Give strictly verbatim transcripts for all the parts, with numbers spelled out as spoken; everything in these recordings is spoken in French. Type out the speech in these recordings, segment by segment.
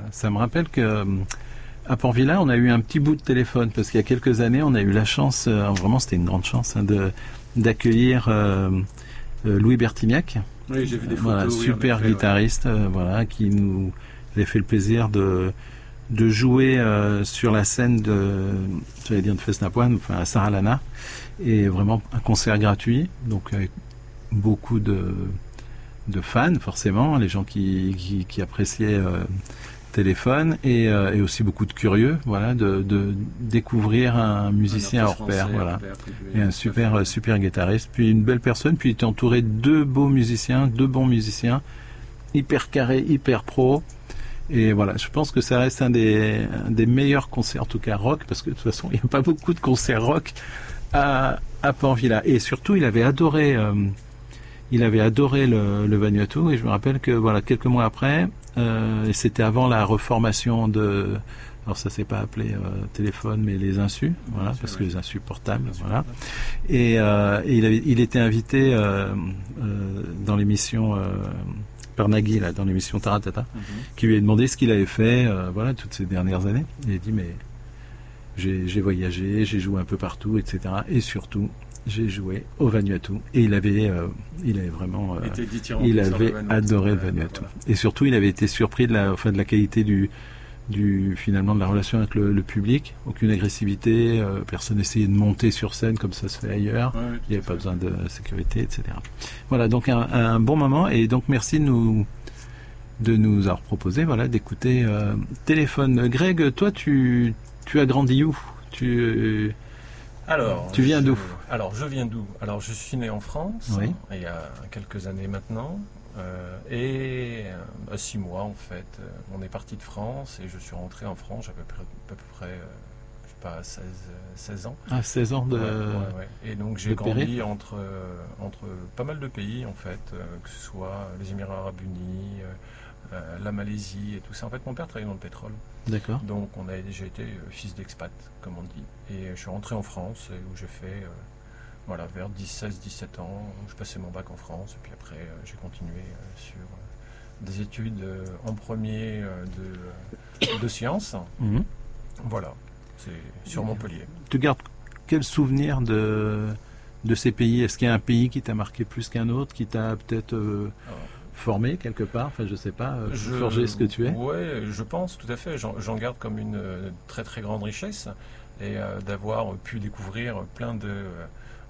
ça me rappelle que euh, à Port-Vila, on a eu un petit bout de téléphone parce qu'il y a quelques années, on a eu la chance, euh, vraiment c'était une grande chance, hein, de d'accueillir euh, euh, Louis Bertignac. Oui, j'ai vu des photos. Voilà, oui, super effet, guitariste, ouais. euh, voilà, qui nous avait fait le plaisir de de jouer euh, sur la scène de, j'allais dire de Fesnapoine, enfin à Saralana, et vraiment un concert gratuit, donc avec beaucoup de de fans forcément, les gens qui qui, qui appréciaient euh, Téléphone, et, euh, et aussi beaucoup de curieux, voilà, de, de découvrir un musicien un hors pair, voilà, pair, et un super euh, super guitariste, puis une belle personne, puis il était entouré de deux beaux musiciens, deux bons musiciens, hyper carré, hyper pro. Et voilà, je pense que ça reste un des, un des meilleurs concerts, en tout cas rock, parce que de toute façon, il n'y a pas beaucoup de concerts rock à, à Port-Vila. Et surtout, il avait adoré, euh, il avait adoré le, le Vanuatu. Et je me rappelle que voilà, quelques mois après, euh, et c'était avant la reformation de, alors ça s'est pas appelé euh, téléphone, mais les insus, voilà, Bien parce sûr, que oui. les insus portables, Insus voilà. portables. Et, euh, et il, avait, il était invité euh, euh, dans l'émission. Euh, par Nagui, là, dans l'émission Taratata, Mm-hmm. qui lui a demandé ce qu'il avait fait euh, voilà, toutes ces dernières années. Il a dit, mais j'ai, j'ai voyagé, j'ai joué un peu partout, et cetera. Et surtout, j'ai joué au Vanuatu. Et il avait, euh, il avait vraiment... Euh, il avait adoré le Vanuatu. Voilà. Et surtout, il avait été surpris de la, enfin, de la qualité du, du, finalement, de la relation avec le, le public. Aucune agressivité, euh, personne essayait de monter sur scène comme ça se fait ailleurs. Ouais, oui, il n'y avait pas besoin de sécurité, et cetera. Voilà, donc un, un bon moment. Et donc, merci de nous, de nous avoir proposé, voilà, d'écouter euh, Téléphone. Greg, toi, tu, tu as grandi où? Tu, alors, tu viens je, d'où? Alors, je viens d'où? Alors, je suis né en France, oui. hein, il y a quelques années maintenant. Euh, et à six mois en fait, euh, on est parti de France et je suis rentré en France à peu près, à peu près euh, je sais pas, seize, seize ans. Ah, seize ans de... Ouais, ouais, ouais. Et donc j'ai grandi périple. entre, euh, entre pas mal de pays en fait, euh, que ce soit les Émirats Arabes Unis, euh, euh, la Malaisie et tout ça. En fait, mon père travaillait dans le pétrole. D'accord. Donc on a, j'ai été euh, fils d'expat, comme on dit. Et je suis rentré en France où j'ai fait... Euh, Voilà, vers seize dix-sept ans, je passais mon bac en France, et puis après euh, j'ai continué euh, sur euh, des études euh, en premier euh, de, de sciences. Mmh. Voilà, c'est sur Montpellier. Tu gardes quel souvenir de, de ces pays? Est-ce qu'il y a un pays qui t'a marqué plus qu'un autre, qui t'a peut-être euh, formé quelque part? Enfin, je sais pas, euh, je, forger ce que tu es? Oui, je pense, tout à fait. J'en, j'en garde comme une euh, très très grande richesse, et euh, d'avoir pu découvrir plein de... Euh,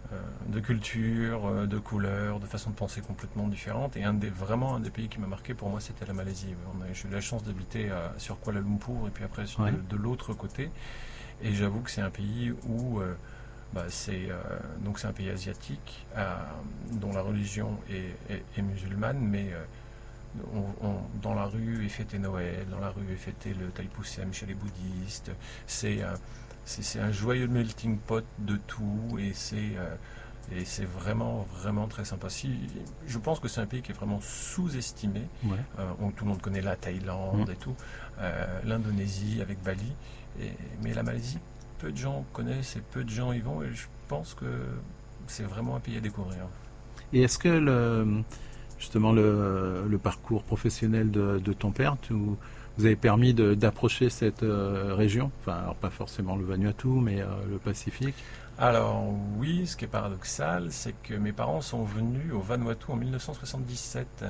de culture, de couleurs, de façon de penser complètement différentes. Et un des, vraiment un des pays qui m'a marqué pour moi, c'était la Malaisie. J'ai eu la chance d'habiter à, sur Kuala Lumpur et puis après sur, ouais. de, de l'autre côté. Et j'avoue que c'est un pays où euh, bah, c'est euh, donc c'est un pays asiatique euh, dont la religion est, est, est musulmane, mais euh, on, on, dans la rue est fêté Noël, dans la rue est fêté le Thaipusam chez les bouddhistes. C'est euh, C'est, c'est un joyeux melting pot de tout, et c'est, euh, et c'est vraiment, vraiment très sympa. Si, je pense que c'est un pays qui est vraiment sous-estimé. Ouais. Euh, on, tout le monde connaît la Thaïlande mmh. et tout, euh, l'Indonésie avec Bali, et, mais la Malaisie, peu de gens connaissent et peu de gens y vont, et je pense que c'est vraiment un pays à découvrir. Et est-ce que le, justement le, le parcours professionnel de, de ton père, tu... vous avez permis de, d'approcher cette euh, région, enfin alors pas forcément le Vanuatu, mais euh, le Pacifique? Alors oui, ce qui est paradoxal, c'est que mes parents sont venus au Vanuatu en dix-neuf cent soixante-dix-sept,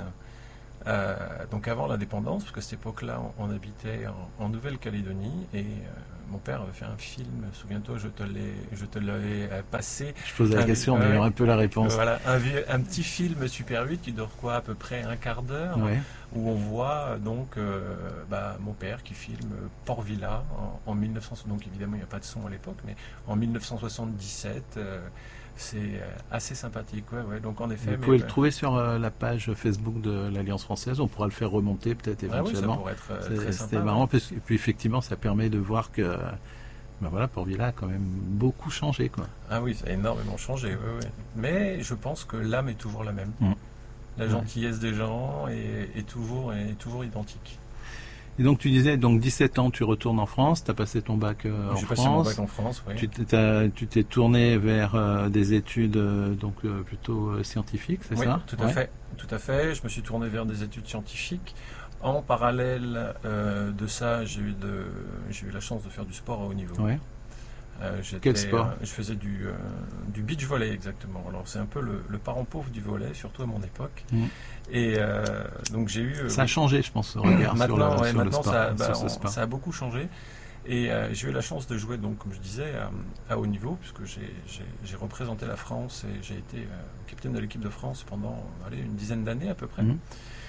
euh, donc avant l'indépendance, parce qu'à cette époque-là, on, on habitait en, en Nouvelle-Calédonie, et euh, mon père avait fait un film, souviens-toi, je te l'ai, je te l'avais passé. Je posais la un, question, mais il y aura un peu la réponse. Voilà, un, un petit film Super huit qui dure quoi, à peu près un quart d'heure, ouais. où on voit donc euh, bah, mon père qui filme Port-Vila en, en mille neuf cents, donc évidemment il n'y a pas de son à l'époque, mais en dix-neuf cent soixante-dix-sept, euh, c'est assez sympathique. Ouais, ouais. Donc en effet, vous mais, pouvez bah, le trouver sur euh, la page Facebook de l'Alliance française, on pourra le faire remonter peut-être éventuellement. Ah oui, ça pourrait être euh, c'est, très sympa. C'était marrant, ouais. Et puis effectivement ça permet de voir que ben voilà, Port-Vila a quand même beaucoup changé, quoi. Ah oui, ça a énormément changé, ouais, ouais. Mais je pense que l'âme est toujours la même. Mmh. La gentillesse ouais. des gens est, est, toujours, est toujours identique. Et donc tu disais, donc dix-sept ans, tu retournes en France, tu as passé ton bac euh, en J'ai France. J'ai passé mon bac en France, oui. Tu, tu t'es tourné vers euh, des études euh, donc euh, plutôt euh, scientifiques, c'est oui, ça? Tout à ouais. fait, tout à fait. Je me suis tourné vers des études scientifiques En parallèle euh, de ça, j'ai eu, de, j'ai eu la chance de faire du sport à haut niveau. Ouais. Euh, Quel sport? euh, Je faisais du, euh, du beach volley exactement. Alors c'est un peu le, le parent pauvre du volley, surtout à mon époque. Mmh. Et euh, donc j'ai eu. Ça a changé, je pense, au regard sur, le, ouais, sur le maintenant sport. ça, bah, sur ce on- sport. ça a beaucoup changé. Et euh, j'ai eu la chance de jouer, donc, comme je disais, à, à haut niveau, puisque j'ai, j'ai, j'ai représenté la France et j'ai été euh, capitaine de l'équipe de France pendant allez, une dizaine d'années à peu près. Mmh.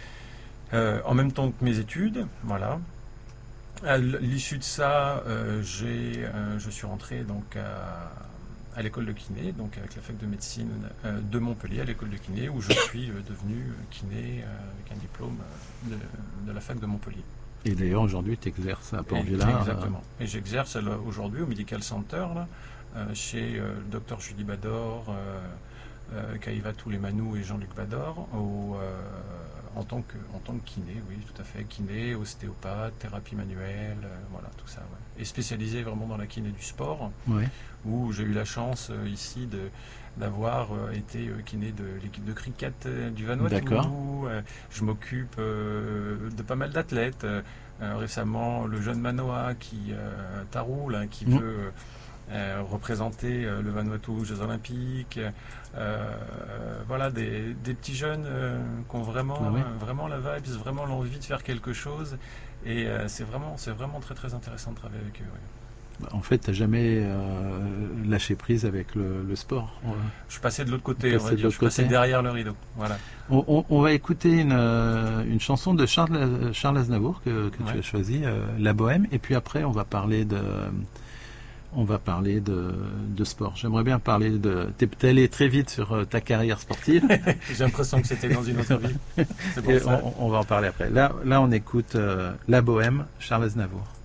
Euh, en même temps que mes études, voilà. À l'issue de ça, euh, j'ai, euh, je suis rentré donc à, à l'école de kiné, donc avec la fac de médecine euh, de Montpellier, à l'école de kiné, où je suis euh, devenu kiné euh, avec un diplôme euh, de, de la fac de Montpellier. Et d'ailleurs, aujourd'hui, tu exerces à Et- Port-Villa. Exactement. Et j'exerce là, aujourd'hui au Medical Center, là, euh, chez euh, le docteur Julie Bador, euh, euh, Kaïva Toulemanou et Jean-Luc Bador, au, euh, en, tant que, en tant que kiné, oui, tout à fait. Kiné, ostéopathe, thérapie manuelle, euh, voilà, tout ça. Ouais. Et spécialisé vraiment dans la kiné du sport, Ouais. où j'ai eu la chance euh, ici de d'avoir euh, été euh, kiné de l'équipe de cricket euh, du Vanuatu. D'accord. Euh, je m'occupe euh, de pas mal d'athlètes. Euh, euh, récemment, le jeune Manoa qui euh, Tarou, là, qui Mm. veut euh, représenter euh, le Vanuatu aux Jeux Olympiques. Euh, voilà, des, des petits jeunes euh, qui ont vraiment, Ah oui. euh, vraiment la vibe, vraiment l'envie de faire quelque chose. Et euh, c'est vraiment, c'est vraiment très très intéressant de travailler avec eux. Ouais. En fait, tu n'as jamais euh, lâché prise avec le, le sport. Ouais. Je suis passé de l'autre côté, Passé on va de dire. l'autre Je suis passé côté. derrière le rideau. Voilà. On, on- on va écouter une, euh, une chanson de Charles, Charles Aznavour que, que tu Ouais. as choisi, euh, La Bohème, et puis après on va parler de, on va parler de, de sport. J'aimerais bien parler de. T'es allé très vite sur euh, ta carrière sportive. J'ai l'impression que c'était dans une autre vie. C'est pour Et ça. on, on va en parler après. Là, là on écoute euh, La Bohème, Charles Aznavour.